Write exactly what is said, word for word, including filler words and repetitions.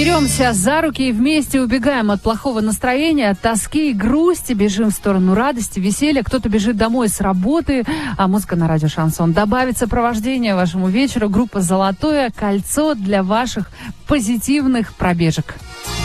Беремся за руки и вместе убегаем от плохого настроения, от тоски и грусти, бежим в сторону радости, веселья. Кто-то бежит домой с работы, а музыка на радио «Шансон» добавит сопровождение вашему вечеру. Группа «Золотое кольцо» для ваших позитивных пробежек.